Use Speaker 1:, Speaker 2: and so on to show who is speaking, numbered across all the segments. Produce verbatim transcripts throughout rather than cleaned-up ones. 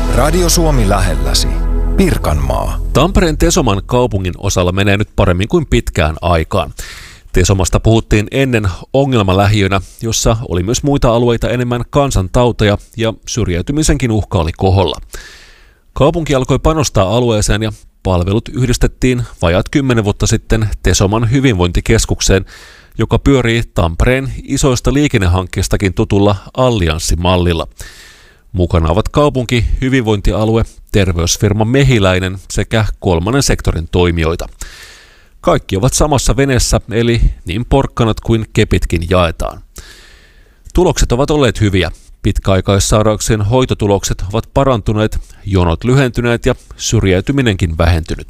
Speaker 1: Radio Suomi lähelläsi. Pirkanmaa.
Speaker 2: Tampereen Tesoman kaupungin osalla menee nyt paremmin kuin pitkään aikaan. Tesomasta puhuttiin ennen ongelmalähiönä, jossa oli myös muita alueita enemmän kansantauteja ja syrjäytymisenkin uhka oli koholla. Kaupunki alkoi panostaa alueeseen ja palvelut yhdistettiin vajaat kymmenen vuotta sitten Tesoman hyvinvointikeskukseen, joka pyörii Tampereen isoista liikennehankkeistakin tutulla allianssimallilla. Mukana ovat kaupunki, hyvinvointialue, terveysfirma Mehiläinen sekä kolmannen sektorin toimijoita. Kaikki ovat samassa veneessä, eli niin porkkanat kuin kepitkin jaetaan. Tulokset ovat olleet hyviä. Pitkäaikaissairauksien hoitotulokset ovat parantuneet, jonot lyhentyneet ja syrjäytyminenkin vähentynyt.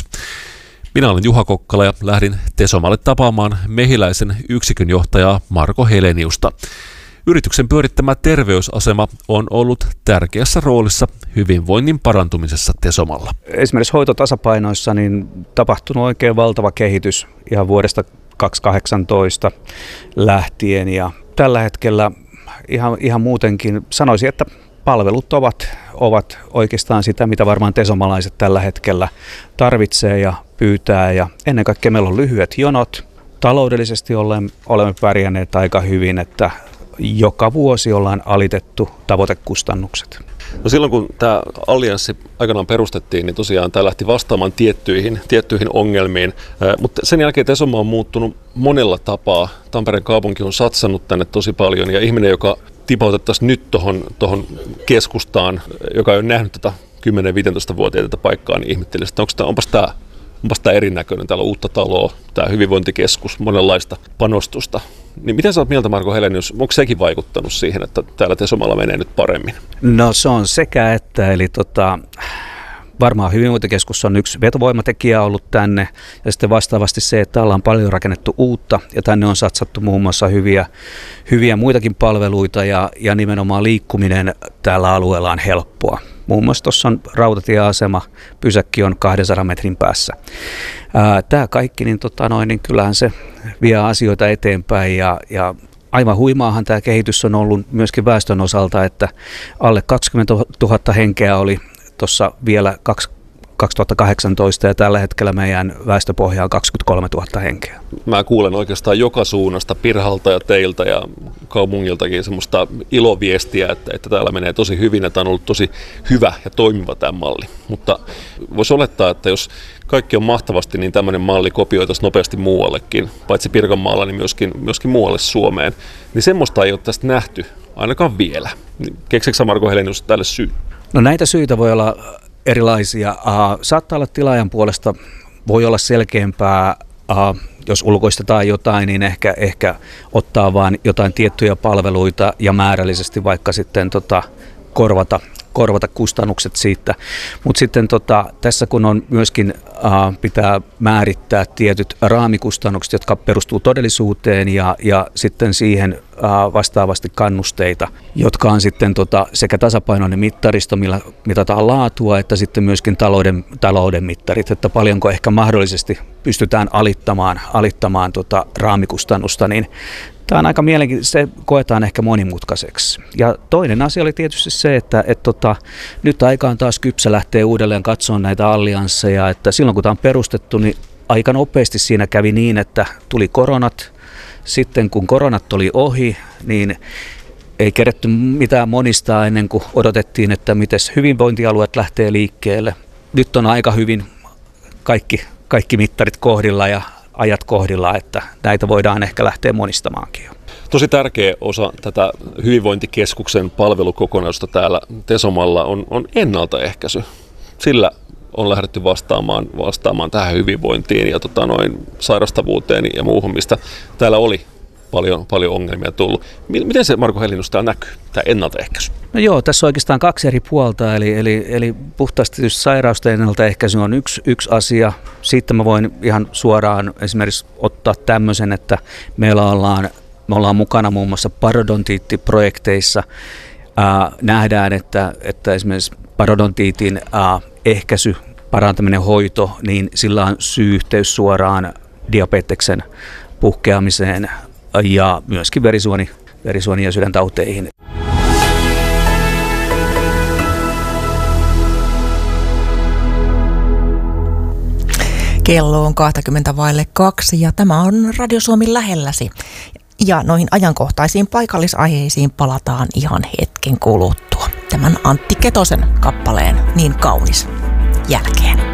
Speaker 2: Minä olen Juha Kokkala ja lähdin Tesomalle tapaamaan Mehiläisen yksikönjohtajaa Marko Heleniusta. Yrityksen pyörittämä terveysasema on ollut tärkeässä roolissa hyvinvoinnin parantumisessa Tesomalla.
Speaker 3: Esimerkiksi hoitotasapainoissa niin tapahtunut oikein valtava kehitys ihan vuodesta kaksituhattakahdeksantoista lähtien ja tällä hetkellä ihan, ihan muutenkin sanoisin, että palvelut ovat, ovat oikeastaan sitä, mitä varmaan tesomalaiset tällä hetkellä tarvitsee ja pyytää ja ennen kaikkea meillä on lyhyet jonot. Taloudellisesti olemme, olemme pärjänneet aika hyvin, että joka vuosi ollaan alitettu tavoitekustannukset.
Speaker 2: No silloin kun tämä allianssi aikanaan perustettiin, niin tosiaan tämä lähti vastaamaan tiettyihin, tiettyihin ongelmiin, mutta sen jälkeen Tesoma on muuttunut monella tapaa. Tampereen kaupunki on satsannut tänne tosi paljon ja ihminen, joka tipautettaisiin nyt tuohon tohon keskustaan, joka ei ole nähnyt tätä kymmenen viisitoista vuotiaita tätä paikkaa, niin ihmettelisi, että onko tämä, onpas tämä Onpas tämä erinäköinen, täällä on uutta taloa, tämä hyvinvointikeskus, monenlaista panostusta. Niin miten sä oot mieltä, Marko Helenius, onko sekin vaikuttanut siihen, että täällä Tesomalla menee nyt paremmin?
Speaker 3: No se on sekä että, eli tota, varmaan hyvinvointikeskus on yksi vetovoimatekijä ollut tänne, ja sitten vastaavasti se, että täällä on paljon rakennettu uutta, ja tänne on satsattu muun muassa hyviä, hyviä muitakin palveluita, ja, ja nimenomaan liikkuminen täällä alueella on helppoa. Muun muassa tuossa on rautatieasema, pysäkki on kahdensadan metrin päässä. Tämä kaikki, niin, tota noin, niin kyllähän se vie asioita eteenpäin ja, ja aivan huimaahan tämä kehitys on ollut myöskin väestön osalta, että alle kaksikymmentätuhatta henkeä oli tuossa vielä kaksituhattakahdeksantoista ja tällä hetkellä meidän väestöpohja on kaksikymmentäkolmetuhatta henkeä.
Speaker 2: Mä kuulen oikeastaan joka suunnasta, Pirhalta ja teiltä ja kaupungiltakin semmoista iloviestiä, että, että täällä menee tosi hyvin ja tämä on ollut tosi hyvä ja toimiva tämä malli. Mutta voisi olettaa, että jos kaikki on mahtavasti, niin tämmöinen malli kopioitaisiin nopeasti muuallekin, paitsi Pirkanmaalla, niin myöskin, myöskin muualle Suomeen. Niin semmoista ei ole tästä nähty, ainakaan vielä. Keksitkö sä, Marko Helenius, tälle syy?
Speaker 3: No näitä syitä voi olla erilaisia. Uh, saattaa olla tilaajan puolesta, voi olla selkeämpää, uh, jos ulkoistetaan jotain, niin ehkä, ehkä ottaa vain jotain tiettyjä palveluita ja määrällisesti vaikka sitten tota, korvata, korvata kustannukset siitä. Mutta sitten tota, tässä kun on myöskin uh, pitää määrittää tietyt raamikustannukset, jotka perustuu todellisuuteen ja, ja sitten siihen uh, vastaavasti kannusteita, jotka on sitten tota, sekä tasapainoinen mittaristo, millä mitataan laatua, että sitten myöskin talouden, talouden mittarit, että paljonko ehkä mahdollisesti pystytään alittamaan, alittamaan tota, raamikustannusta, niin tämä on aika mielenkiintoista, se koetaan ehkä monimutkaiseksi. Ja toinen asia oli tietysti se, että et tota, nyt aika on taas kypsä lähteä uudelleen katsomaan näitä alliansseja, että silloin kun tämä on perustettu, niin aika nopeasti siinä kävi niin, että tuli koronat. Sitten kun koronat oli ohi, niin ei keretty mitään monistaa ennen kuin odotettiin, että miten hyvinvointialueet lähtee liikkeelle. Nyt on aika hyvin kaikki, kaikki mittarit kohdilla ja ajat kohdilla, että näitä voidaan ehkä lähteä monistamaankin jo.
Speaker 2: Tosi tärkeä osa tätä hyvinvointikeskuksen palvelukokonaisuutta täällä Tesomalla on, on ennaltaehkäisy. Sillä on lähdetty vastaamaan, vastaamaan tähän hyvinvointiin ja tota noin, sairastavuuteen ja muuhun, mistä täällä oli paljon, paljon ongelmia tullut. Miten se, Marko Helenius, täällä näkyy, tämä ennaltaehkäisy?
Speaker 3: No joo, tässä on oikeastaan kaksi eri puolta, eli, eli, eli puhtaasti tietysti sairausten ennaltaehkäisy on yksi, yksi asia. Sitten mä voin ihan suoraan esimerkiksi ottaa tämmöisen, että meillä ollaan, me ollaan mukana muun muassa parodontiittiprojekteissa. Ää, nähdään, että, että esimerkiksi parodontiitin ää, ehkäisy, parantaminen, hoito, niin sillä on syy-yhteys suoraan diabeteksen puhkeamiseen ja myöskin verisuoni, verisuoni- ja sydäntauteihin.
Speaker 4: Kello on kaksikymmentä vaille kaksi ja tämä on Radio Suomi lähelläsi. Ja noihin ajankohtaisiin paikallisaiheisiin palataan ihan hetken kuluttua. Tämän Antti Ketosen kappaleen Niin kaunis jälkeen.